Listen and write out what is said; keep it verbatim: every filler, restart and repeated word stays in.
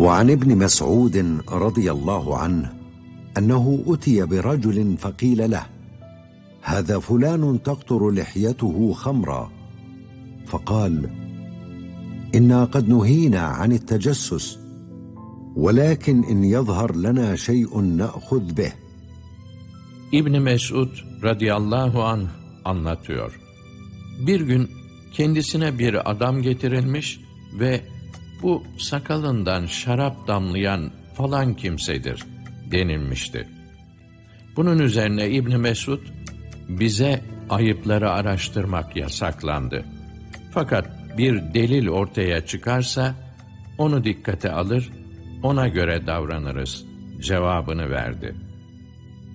وعن ابن مسعود رضي الله عنه أنه أتي برجل فقيل له: هذا فلان تقطر لحيته خمرا، فقال: إنا قد نهينا عن التجسس، ولكن إن يظهر لنا شيء نأخذ به. İbn Mesud radıyallahu anh anlatıyor. Bir gün kendisine bir adam getirilmiş ve bu sakalından şarap damlayan falan kimsedir denilmişti. Bunun üzerine İbn Mesud, bize ayıpları araştırmak yasaklandı. Fakat bir delil ortaya çıkarsa onu dikkate alır, ona göre davranırız cevabını verdi.